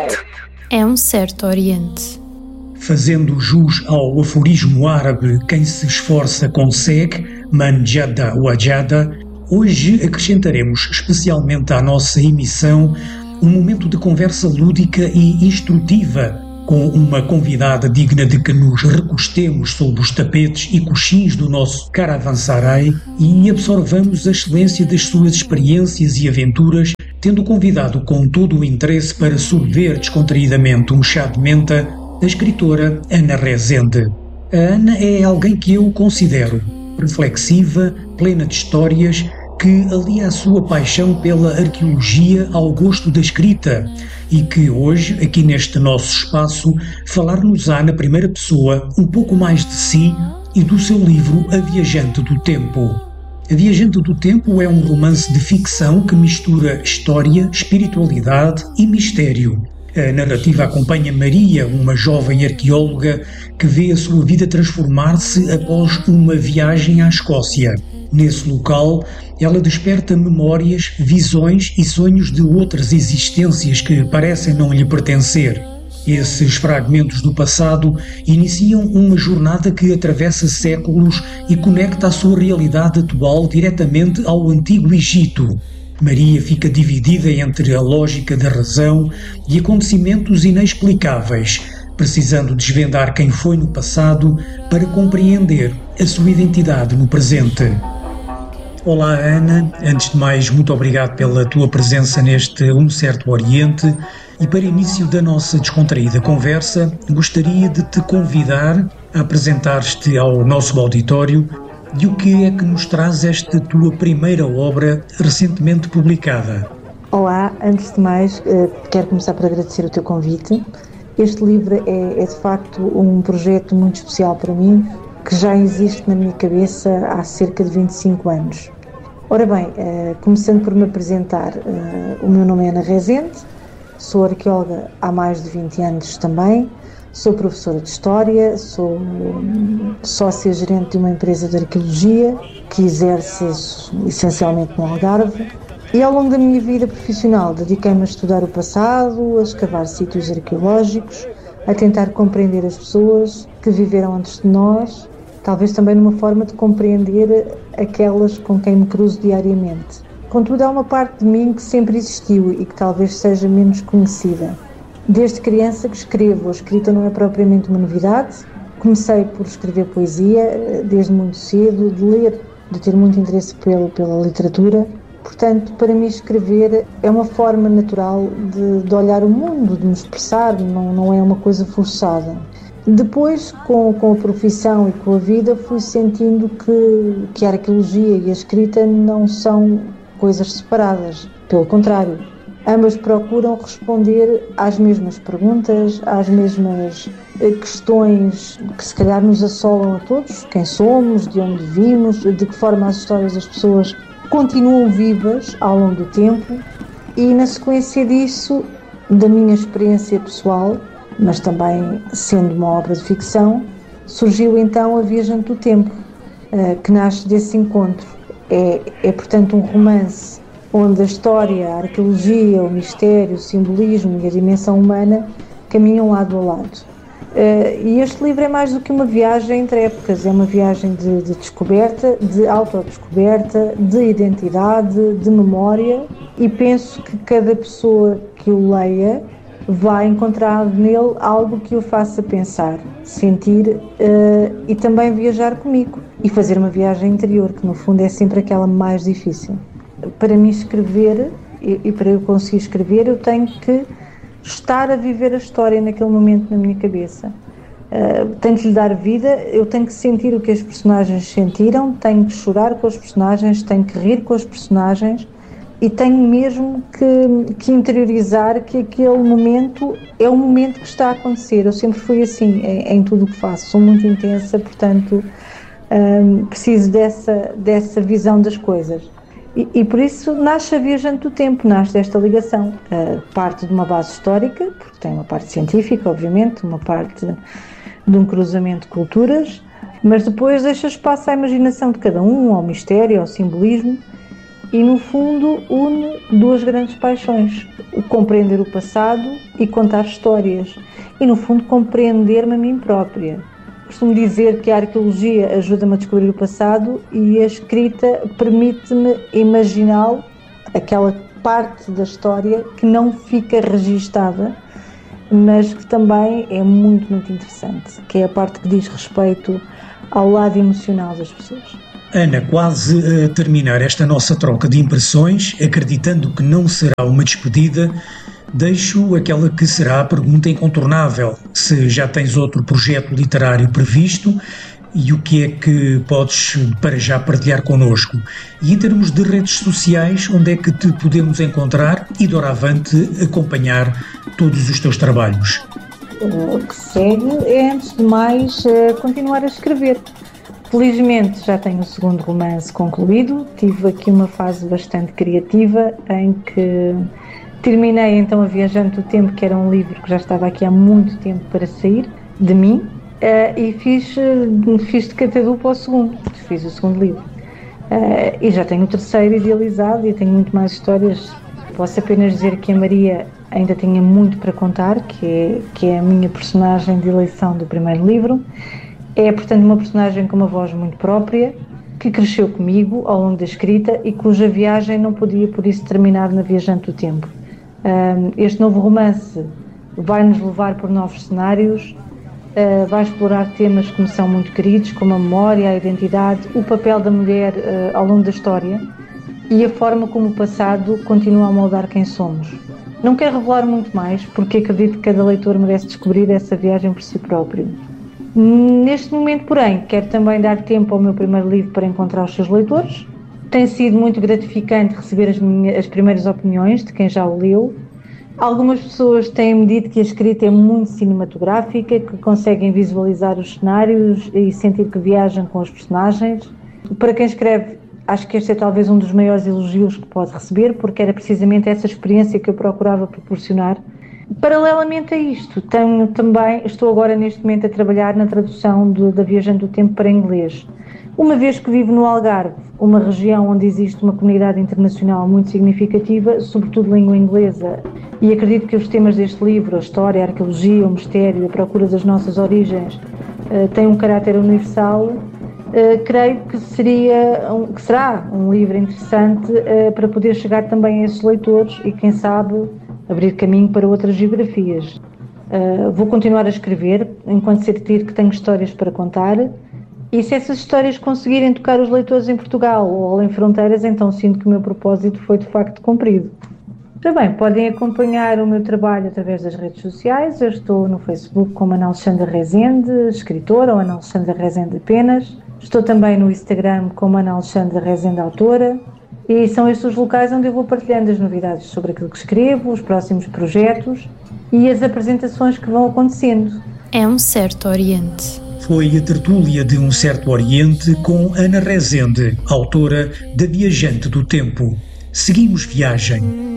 É um certo Oriente. Fazendo jus ao aforismo árabe "quem se esforça consegue", man jadda wajada, hoje acrescentaremos especialmente à nossa emissão um momento de conversa lúdica e instrutiva com uma convidada digna de que nos recostemos sob os tapetes e coxins do nosso caravansarai e absorvamos a excelência das suas experiências e aventuras, tendo convidado com todo o interesse para sorver descontraídamente um chá de menta a escritora Ana Rezende. A Ana é alguém que eu considero reflexiva, plena de histórias, que alia a sua paixão pela arqueologia ao gosto da escrita e que hoje, aqui neste nosso espaço, falar-nos-á na primeira pessoa um pouco mais de si e do seu livro A Viajante do Tempo. A Viajante do Tempo é um romance de ficção que mistura história, espiritualidade e mistério. A narrativa acompanha Maria, uma jovem arqueóloga que vê a sua vida transformar-se após uma viagem à Escócia. Nesse local, ela desperta memórias, visões e sonhos de outras existências que parecem não lhe pertencer. Esses fragmentos do passado iniciam uma jornada que atravessa séculos e conecta a sua realidade atual diretamente ao Antigo Egito. Maria fica dividida entre a lógica da razão e acontecimentos inexplicáveis, precisando desvendar quem foi no passado para compreender a sua identidade no presente. Olá Ana, antes de mais muito obrigado pela tua presença neste Um Certo Oriente e para início da nossa descontraída conversa gostaria de te convidar a apresentar-te ao nosso auditório e o que é que nos traz esta tua primeira obra recentemente publicada. Olá, antes de mais quero começar por agradecer o teu convite. Este livro é de facto um projeto muito especial para mim, que já existe na minha cabeça há cerca de 25 anos. Ora bem, começando por me apresentar, o meu nome é Ana Rezende, sou arqueóloga há mais de 20 anos também, sou professora de História, sou sócia-gerente de uma empresa de arqueologia que exerce essencialmente no Algarve e ao longo da minha vida profissional dediquei-me a estudar o passado, a escavar sítios arqueológicos, a tentar compreender as pessoas que viveram antes de nós, talvez também numa forma de compreender aquelas com quem me cruzo diariamente. Contudo, há uma parte de mim que sempre existiu e que talvez seja menos conhecida. Desde criança que escrevo, a escrita não é propriamente uma novidade. Comecei por escrever poesia desde muito cedo, de ler, de ter muito interesse pela literatura. Portanto, para mim escrever é uma forma natural de olhar o mundo, de me expressar, não é uma coisa forçada. Depois, com a profissão e com a vida, fui sentindo que a arqueologia e a escrita não são coisas separadas. Pelo contrário, ambas procuram responder às mesmas perguntas, às mesmas questões que se calhar nos assolam a todos. Quem somos, de onde vimos, de que forma as histórias das pessoas continuam vivas ao longo do tempo. E na sequência disso, da minha experiência pessoal, mas também sendo uma obra de ficção, surgiu então A Viajante do Tempo, que nasce desse encontro. É portanto um romance onde a história, a arqueologia, o mistério, o simbolismo e a dimensão humana caminham lado a lado. E este livro é mais do que uma viagem entre épocas, é uma viagem de descoberta, de autodescoberta, de identidade, de memória, e penso que cada pessoa que o leia vai encontrar nele algo que o faça pensar, sentir e também viajar comigo e fazer uma viagem interior, que no fundo é sempre aquela mais difícil. Para mim escrever, e para eu conseguir escrever, eu tenho que estar a viver a história naquele momento na minha cabeça. Tenho que lhe dar vida, eu tenho que sentir o que as personagens sentiram, tenho que chorar com os personagens, tenho que rir com os personagens, e tenho mesmo que interiorizar que aquele momento é o momento que está a acontecer. Eu sempre fui assim em tudo o que faço, sou muito intensa, portanto preciso dessa visão das coisas. E por isso nasce A Viajante do Tempo, nasce desta ligação. Parte de uma base histórica, porque tem uma parte científica, obviamente, uma parte de um cruzamento de culturas, mas depois deixa espaço à imaginação de cada um, ao mistério, ao simbolismo. e, no fundo, une duas grandes paixões: o compreender o passado e contar histórias. E, no fundo, compreender-me a mim própria. Costumo dizer que a arqueologia ajuda-me a descobrir o passado e a escrita permite-me imaginá-lo, aquela parte da história que não fica registada, mas que também é muito, muito interessante, que é a parte que diz respeito ao lado emocional das pessoas. Ana, quase a terminar esta nossa troca de impressões, acreditando que não será uma despedida, deixo aquela que será a pergunta incontornável: se já tens outro projeto literário previsto e o que é que podes para já partilhar connosco? E em termos de redes sociais, onde é que te podemos encontrar e doravante acompanhar todos os teus trabalhos? O que segue é, antes de mais, continuar a escrever. Felizmente já tenho o segundo romance concluído. Tive aqui uma fase bastante criativa em que terminei então a Viajante do Tempo, que era um livro que já estava aqui há muito tempo para sair de mim, e fiz de catadu para o segundo, fiz o segundo livro. E já tenho o terceiro idealizado e tenho muito mais histórias. Posso apenas dizer que a Maria ainda tinha muito para contar, que é a minha personagem de eleição do primeiro livro. É, portanto, uma personagem com uma voz muito própria, que cresceu comigo ao longo da escrita e cuja viagem não podia, por isso, terminar na Viajante do Tempo. Este novo romance vai-nos levar por novos cenários, vai explorar temas que me são muito queridos, como a memória, a identidade, o papel da mulher ao longo da história e a forma como o passado continua a moldar quem somos. Não quero revelar muito mais, porque acredito que cada leitor merece descobrir essa viagem por si próprio. Neste momento, porém, quero também dar tempo ao meu primeiro livro para encontrar os seus leitores. Tem sido muito gratificante receber as primeiras opiniões de quem já o leu. Algumas pessoas têm-me dito que a escrita é muito cinematográfica, que conseguem visualizar os cenários e sentir que viajam com os personagens. Para quem escreve, acho que este é talvez um dos maiores elogios que pode receber, porque era precisamente essa experiência que eu procurava proporcionar. Paralelamente a isto, estou agora neste momento a trabalhar na tradução da Viajante do Tempo para inglês. Uma vez que vivo no Algarve, uma região onde existe uma comunidade internacional muito significativa, sobretudo língua inglesa, e acredito que os temas deste livro, a história, a arqueologia, o mistério, a procura das nossas origens, têm um caráter universal, creio que será um livro interessante para poder chegar também a esses leitores e, quem sabe, abrir caminho para outras geografias. Vou continuar a escrever, enquanto sentir que tenho histórias para contar, e se essas histórias conseguirem tocar os leitores em Portugal ou além fronteiras, então sinto que o meu propósito foi de facto cumprido. Também podem acompanhar o meu trabalho através das redes sociais. Eu estou no Facebook como Ana Alexandra Rezende, escritora, ou Ana Alexandra Rezende apenas. Estou também no Instagram como Ana Alexandra Rezende, autora. E são estes os locais onde eu vou partilhando as novidades sobre aquilo que escrevo, os próximos projetos e as apresentações que vão acontecendo. É um certo Oriente. Foi a tertúlia de Um Certo Oriente com Ana Rezende, autora da Viajante do Tempo. Seguimos viagem.